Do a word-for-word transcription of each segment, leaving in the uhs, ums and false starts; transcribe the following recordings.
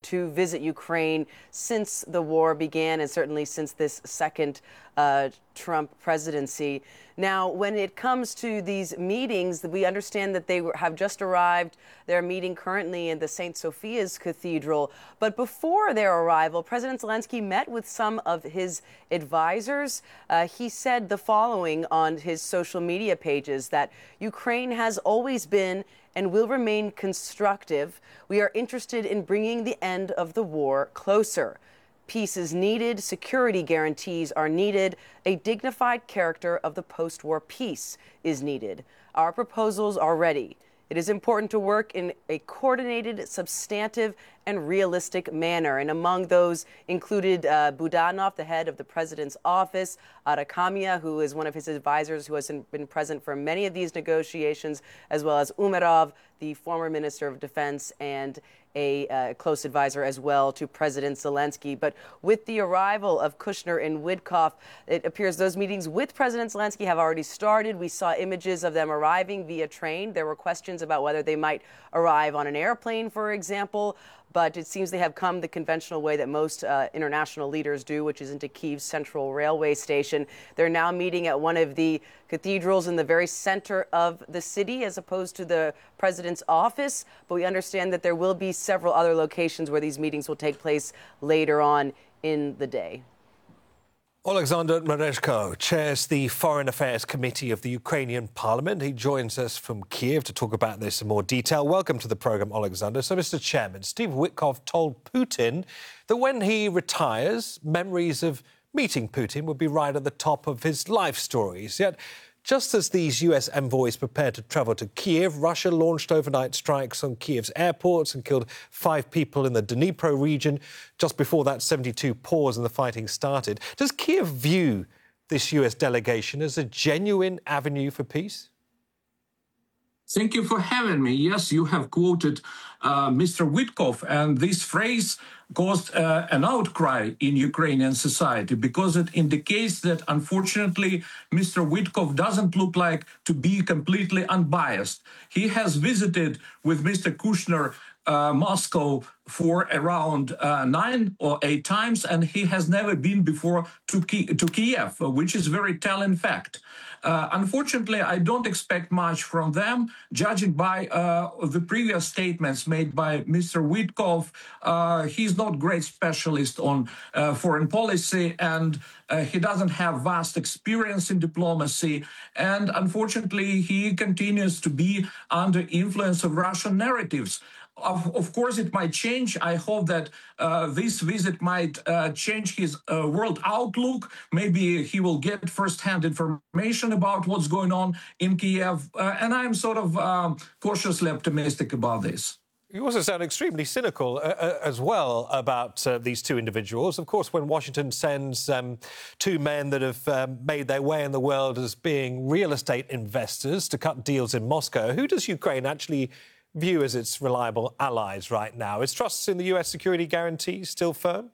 to visit Ukraine since the war began, and certainly since this second uh, Trump presidency. Now, when it comes to these meetings, we understand that they have just arrived. They're meeting currently in the Saint Sophia's Cathedral. But before their arrival, President Zelensky met with some of his advisors. Uh, he said the following on his social media pages, that Ukraine has always been and will remain constructive. We are interested in bringing the end of the war closer. Peace is needed, security guarantees are needed, a dignified character of the post-war peace is needed. Our proposals are ready. It is important to work in a coordinated, substantive, and realistic manner. And among those included uh, Budanov, the head of the president's office, Arakamia, who is one of his advisors who has been present for many of these negotiations, as well as Umerov, the former minister of defense and a uh, close advisor as well to President Zelensky. But with the arrival of Kushner and Witkoff, it appears those meetings with President Zelensky have already started. We saw images of them arriving via train. There were questions about whether they might arrive on an airplane, for example. But it seems they have come the conventional way that most uh, international leaders do, which is into Kyiv's central railway station. They're now meeting at one of the cathedrals in the very center of the city, as opposed to the president's office. But we understand that there will be several other locations where these meetings will take place later on in the day. Alexander Merezhko chairs the Foreign Affairs Committee of the Ukrainian Parliament. He joins us from Kyiv to talk about this in more detail. Welcome to the programme, Alexander. So, Mister Chairman, Steve Witkoff told Putin that when he retires, memories of meeting Putin would be right at the top of his life stories. Yet, just as these U S envoys prepared to travel to Kyiv, Russia launched overnight strikes on Kyiv's airports and killed five people in the Dnipro region. Just before that seventy-two pause in the fighting started. Does Kyiv view this U S delegation as a genuine avenue for peace? Thank you for having me. Yes, you have quoted uh, Mister Witkoff, and this phrase caused uh, an outcry in Ukrainian society because it indicates that, unfortunately, Mister Witkoff doesn't look like to be completely unbiased. He has visited with Mister Kushner uh, Moscow for around uh, nine or eight times, and he has never been before to, Ki to Kiev, which is a very telling fact. Uh, unfortunately, I don't expect much from them, judging by uh, the previous statements made by Mister Witkoff. Uh, he's not a great specialist on uh, foreign policy, and uh, he doesn't have vast experience in diplomacy. And unfortunately, he continues to be under influence of Russian narratives. Of, of course, it might change. I hope that uh, this visit might uh, change his uh, world outlook. Maybe he will get first-hand information about what's going on in Kiev. Uh, and I'm sort of um, cautiously optimistic about this. You also sound extremely cynical uh, as well about uh, these two individuals. Of course, when Washington sends um, two men that have um, made their way in the world as being real estate investors to cut deals in Moscow, who does Ukraine actually view as its reliable allies right now? Is trust in the U S security guarantee still firm?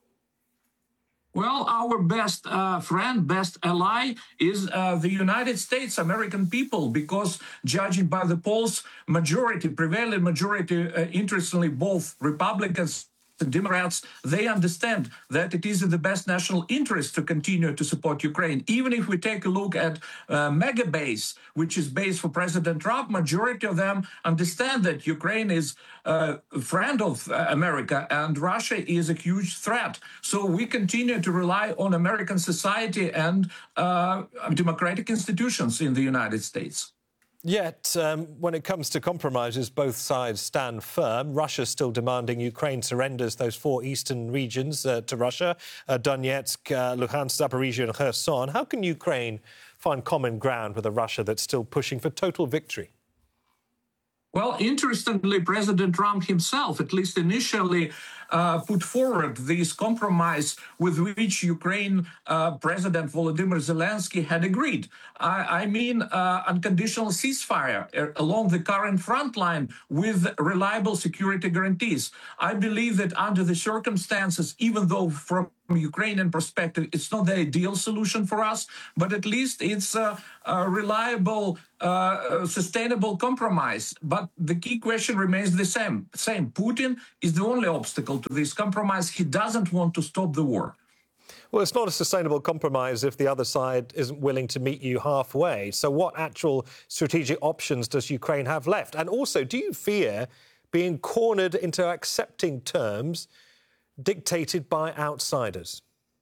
Well, our best uh, friend, best ally is uh, the United States, American people, because judging by the polls, majority, prevailing majority, uh, interestingly, both Republicans and Democrats, they understand that it is in the best national interest to continue to support Ukraine. Even if we take a look at uh, Mega Base, which is based for President Trump, majority of them understand that Ukraine is uh, a friend of uh, America and Russia is a huge threat. So we continue to rely on American society and uh, democratic institutions in the United States. Yet, um, when it comes to compromises, both sides stand firm. Russia's still demanding Ukraine surrenders those four eastern regions uh, to Russia, uh, Donetsk, uh, Luhansk, Zaporizhia and Kherson. How can Ukraine find common ground with a Russia that's still pushing for total victory? Well, interestingly, President Trump himself, at least initially, uh, put forward this compromise with which Ukraine uh, President Volodymyr Zelensky had agreed. I, I mean, uh, unconditional ceasefire uh, along the current front line with reliable security guarantees. I believe that under the circumstances, even though from From Ukrainian perspective, it's not the ideal solution for us, but at least it's a, a reliable, uh, sustainable compromise. But the key question remains the same. Same. Putin is the only obstacle to this compromise. He doesn't want to stop the war. Well, it's not a sustainable compromise if the other side isn't willing to meet you halfway. So what actual strategic options does Ukraine have left? And also, do you fear being cornered into accepting terms dictated by outsiders?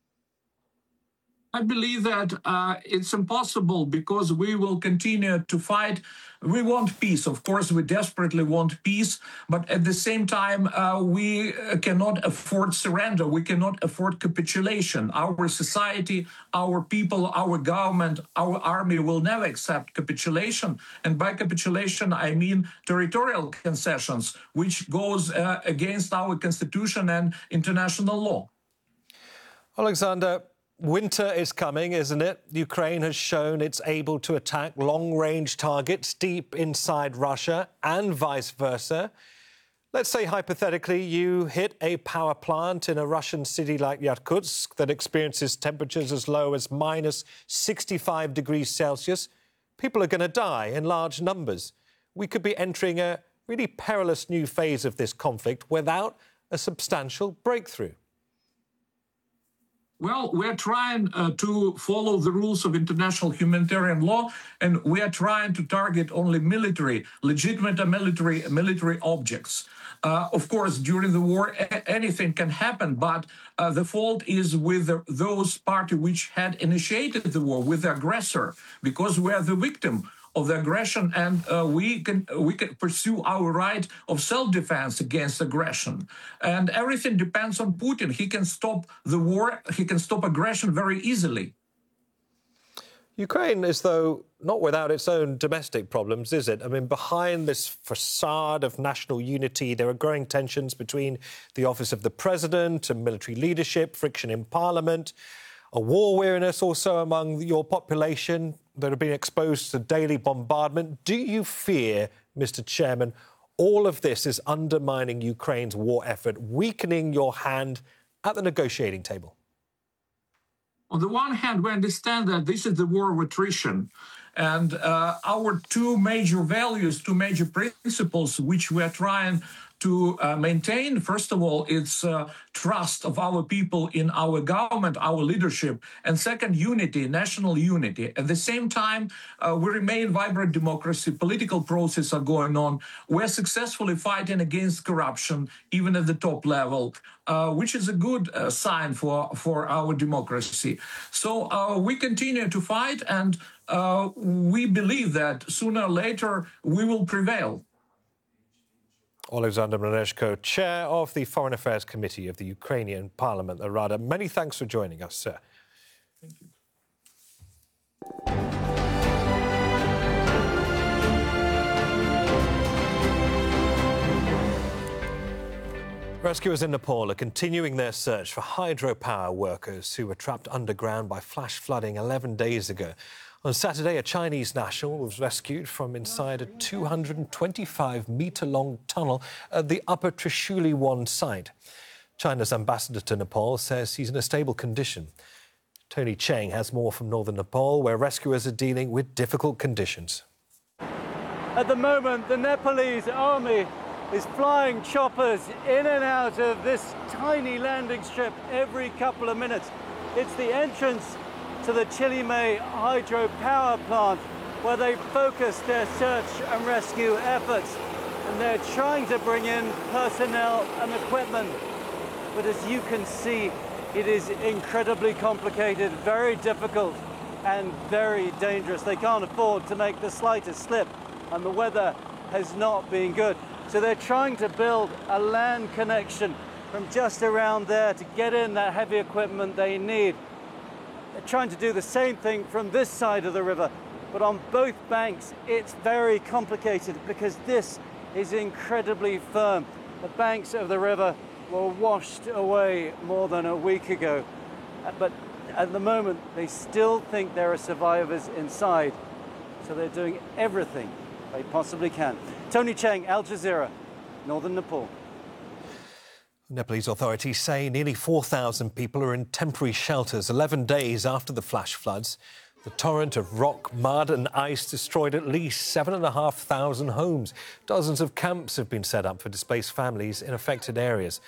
I believe that uh, it's impossible because we will continue to fight. We want peace. Of course, we desperately want peace. But at the same time, uh, we cannot afford surrender. We cannot afford capitulation. Our society, our people, our government, our army will never accept capitulation. And by capitulation, I mean territorial concessions, which goes uh, against our constitution and international law. Alexander, winter is coming, isn't it? Ukraine has shown it's able to attack long-range targets deep inside Russia and vice versa. Let's say, hypothetically, you hit a power plant in a Russian city like Yakutsk that experiences temperatures as low as minus sixty-five degrees Celsius. People are going to die in large numbers. We could be entering a really perilous new phase of this conflict without a substantial breakthrough. Well, we're trying uh, to follow the rules of international humanitarian law, and we are trying to target only military, legitimate military military objects. Uh, of course, during the war, anything can happen, but uh, the fault is with the, those parties which had initiated the war, with the aggressor, because we are the victim of the aggression, and uh, we can we can pursue our right of self-defense against aggression. And everything depends on Putin. He can stop the war, he can stop aggression very easily. Ukraine is, though, not without its own domestic problems, is it? I mean, behind this facade of national unity, there are growing tensions between the office of the president and military leadership, friction in parliament, a war weariness also among your population that have been exposed to daily bombardment. Do you fear, Mister Chairman, all of this is undermining Ukraine's war effort, weakening your hand at the negotiating table? On the one hand, we understand that this is the war of attrition. And uh, our two major values, two major principles, which we are trying to uh, maintain, first of all, it's uh, trust of our people in our government, our leadership, and second, unity, national unity. At the same time, uh, we remain vibrant democracy, political processes are going on. We're successfully fighting against corruption, even at the top level, uh, which is a good uh, sign for, for our democracy. So uh, we continue to fight, and uh, we believe that sooner or later we will prevail. Alexander Merezhko, Chair of the Foreign Affairs Committee of the Ukrainian Parliament, the Rada. Many thanks for joining us, sir. Thank you. Rescuers in Nepal are continuing their search for hydropower workers who were trapped underground by flash flooding eleven days ago. On Saturday, a Chinese national was rescued from inside a two hundred twenty-five metre long tunnel at the Upper Trishuli one site. China's ambassador to Nepal says he's in a stable condition. Tony Cheng has more from northern Nepal, where rescuers are dealing with difficult conditions. At the moment, the Nepalese army is flying choppers in and out of this tiny landing strip every couple of minutes. It's the entrance to the Chilime hydropower plant, where they focus their search and rescue efforts. And they're trying to bring in personnel and equipment. But as you can see, it is incredibly complicated, very difficult, and very dangerous. They can't afford to make the slightest slip, and the weather has not been good. So they're trying to build a land connection from just around there to get in that heavy equipment they need. They're trying to do the same thing from this side of the river, but on both banks it's very complicated because this is incredibly firm. The banks of the river were washed away more than a week ago, but at the moment they still think there are survivors inside, so they're doing everything they possibly can. Tony Cheng, Al Jazeera, Northern Nepal. Nepalese authorities say nearly four thousand people are in temporary shelters eleven days after the flash floods. The torrent of rock, mud and ice destroyed at least seven thousand five hundred homes. Dozens of camps have been set up for displaced families in affected areas.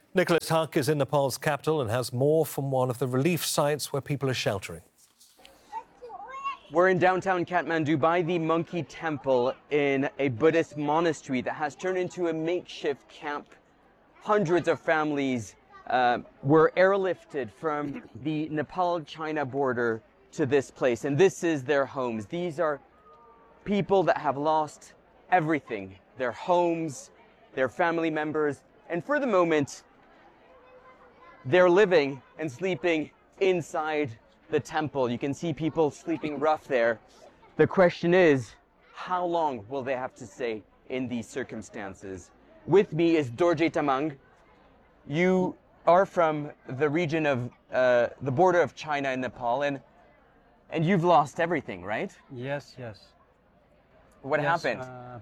Nicholas Huck is in Nepal's capital and has more from one of the relief sites where people are sheltering. We're in downtown Kathmandu by the Monkey Temple in a Buddhist monastery that has turned into a makeshift camp. Hundreds of families uh, were airlifted from the Nepal-China border to this place, and this is their homes. These are people that have lost everything, their homes, their family members, and for the moment, they're living and sleeping inside the temple. You can see people sleeping rough there. The question is, how long will they have to stay in these circumstances? With me is Dorje Tamang. You are from the region of uh, the border of China and Nepal, and and you've lost everything, right? Yes, yes. What yes, happened? Uh,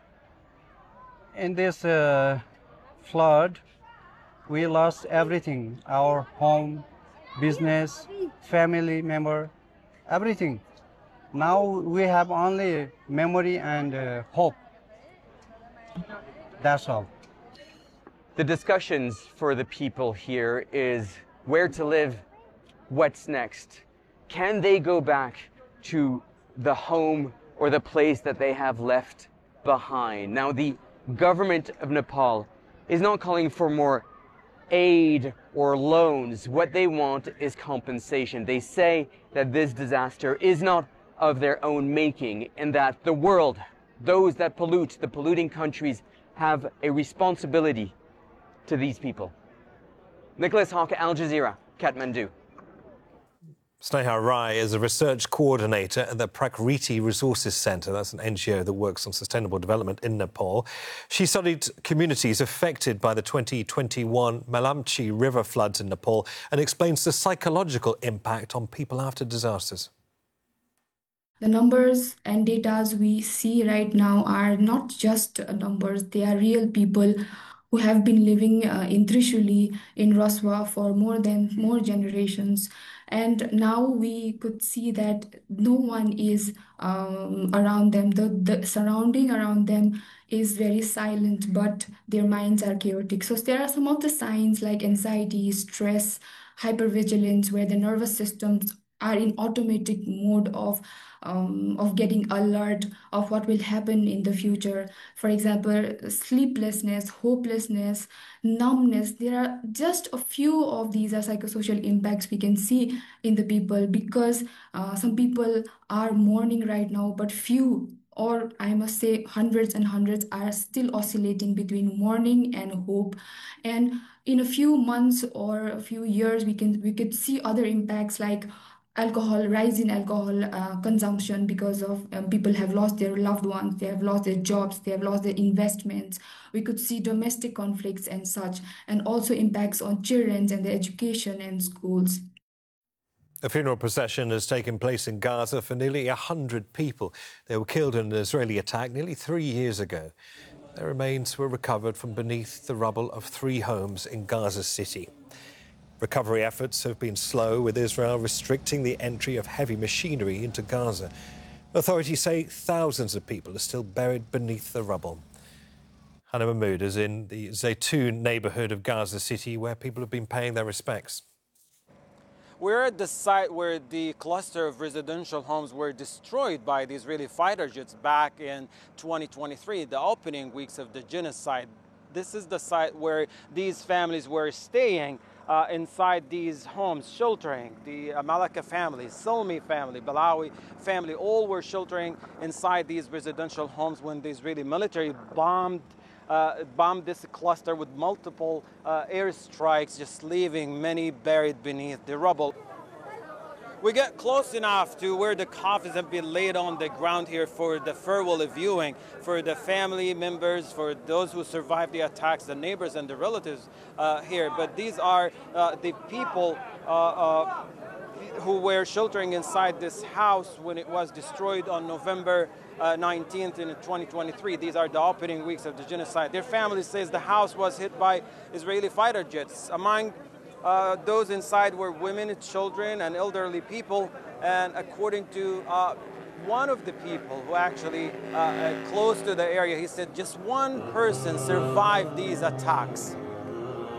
in this uh, flood, we lost everything. Our home, business, family member, everything. Now we have only memory and uh, hope. That's all. The discussions for the people here is where to live, what's next. Can they go back to the home or the place that they have left behind? Now, the government of Nepal is not calling for more aid or loans. What they want is compensation. They say that this disaster is not of their own making and that the world, those that pollute, the polluting countries, have a responsibility to these people. Nicholas Huck, Al Jazeera, Kathmandu. Sneha Rai is a research coordinator at the Prakriti Resources Centre. That's an N G O that works on sustainable development in Nepal. She studied communities affected by the twenty twenty-one Malamchi river floods in Nepal and explains the psychological impact on people after disasters. The numbers and data we see right now are not just numbers, they are real people who have been living uh, in Trishuli, in Raswa for more than more generations. And now we could see that no one is um, around them. The, the surrounding around them is very silent, but their minds are chaotic. So there are some of the signs like anxiety, stress, hypervigilance, where the nervous systems are in automatic mode of um, of getting alert of what will happen in the future. For example, sleeplessness, hopelessness, numbness. There are just a few of these are psychosocial impacts we can see in the people because uh, some people are mourning right now, but few, or I must say hundreds and hundreds, are still oscillating between mourning and hope. And in a few months or a few years, we can we could see other impacts like alcohol, rise in alcohol uh, consumption because of um, people have lost their loved ones, they have lost their jobs, they have lost their investments. We could see domestic conflicts and such, and also impacts on children and their education and schools. A funeral procession has taken place in Gaza for nearly one hundred people. They were killed in an Israeli attack nearly three years ago. Their remains were recovered from beneath the rubble of three homes in Gaza City. Recovery efforts have been slow, with Israel restricting the entry of heavy machinery into Gaza. Authorities say thousands of people are still buried beneath the rubble. Hannah Mahmood is in the Zaytun neighbourhood of Gaza City, where people have been paying their respects. We're at the site where the cluster of residential homes were destroyed by the Israeli fighter jets back in twenty twenty-three, the opening weeks of the genocide. This is the site where these families were staying uh, inside these homes, sheltering. The uh, Malaka family, Salmi family, Balawi family, all were sheltering inside these residential homes when the Israeli military bombed Uh, bombed this cluster with multiple uh, airstrikes, just leaving many buried beneath the rubble. We get close enough to where the coffins have been laid on the ground here for the farewell viewing, for the family members, for those who survived the attacks, the neighbors and the relatives uh, here. But these are uh, the people uh, uh, who were sheltering inside this house when it was destroyed on November nineteenth in twenty twenty-three. These are the opening weeks of the genocide. Their family says the house was hit by Israeli fighter jets. Among uh, those inside were women, children, and elderly people. And according to uh, one of the people who actually uh, close to the area, he said just one person survived these attacks.